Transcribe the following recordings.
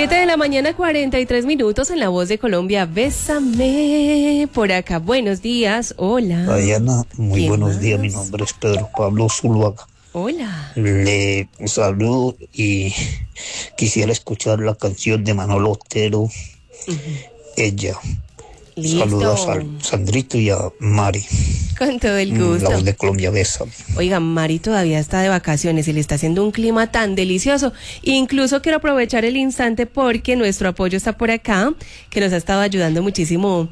7 de la mañana, 43 minutos, en La Voz de Colombia. Bésame por acá. Buenos días, hola. Diana, muy buenos más? días. Mi nombre es Pedro Pablo Zuluaga. Hola. Le saludo y quisiera escuchar la canción de Manolo Otero, Ella. Listo. Saludos a Sandrito y a Mari. Con todo el La gusto. Voz de Colombia, bésame. Oiga, Mari todavía está de vacaciones y le está haciendo un clima tan delicioso. Incluso quiero aprovechar el instante porque nuestro apoyo está por acá, que nos ha estado ayudando muchísimo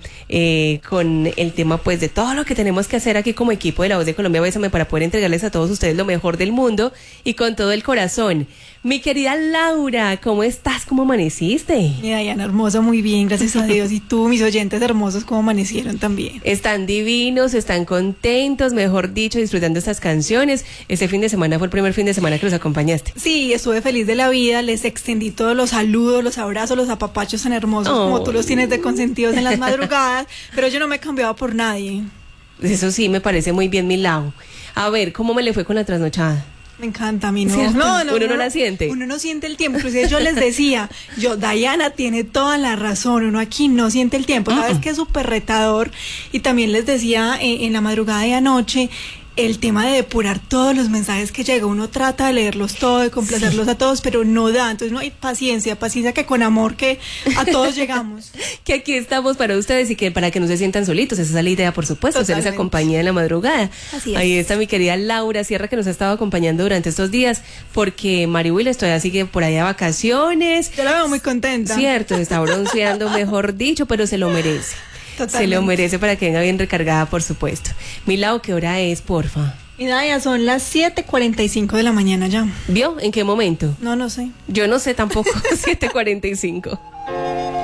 con el tema pues de todo lo que tenemos que hacer aquí como equipo de La Voz de Colombia, Bésame, para poder entregarles a todos ustedes lo mejor del mundo y con todo el corazón. Mi querida Laura, ¿cómo estás? ¿Cómo amaneciste? Mira, Diana, hermosa, muy bien, gracias a Dios. Y tú, mis oyentes hermosos, ¿cómo amanecieron también? Están divinos, están contentos, mejor dicho, disfrutando estas canciones. Este fin de semana fue el primer fin de semana que los acompañaste. Sí, estuve feliz de la vida, les extendí todos los saludos, los abrazos, los apapachos tan hermosos como tú los tienes de consentidos en las madrugadas, pero yo no me cambiaba por nadie. Eso sí, me parece muy bien, mi Lau. A ver, ¿cómo me le fue con la trasnochada? Me encanta, a mí no. ¿Cierto? No, Uno no la siente. Uno no siente el tiempo. Inclusive yo les decía, Diana tiene toda la razón, uno aquí no siente el tiempo. Sabes que es súper retador. Y también les decía en la madrugada de anoche, el tema de depurar todos los mensajes que llega. Uno trata de leerlos todos, de complacerlos a todos, pero no da. Entonces no hay paciencia que con amor que a todos llegamos. Que aquí estamos para ustedes y que para que no se sientan solitos. Esa es la idea, por supuesto, ser esa compañía en la madrugada. Así es. Ahí está mi querida Laura Sierra, que nos ha estado acompañando durante estos días, porque Mari Willis todavía sigue por allá de vacaciones. Yo la veo muy contenta. Cierto, está bronceando, mejor dicho, pero se lo merece. Totalmente. Se lo merece para que venga bien recargada, por supuesto. Mi Lau, ¿qué hora es, porfa? Mira, ya son las 7:45 de la mañana ya. ¿Vio? ¿En qué momento? No sé. Yo no sé tampoco, 7:45.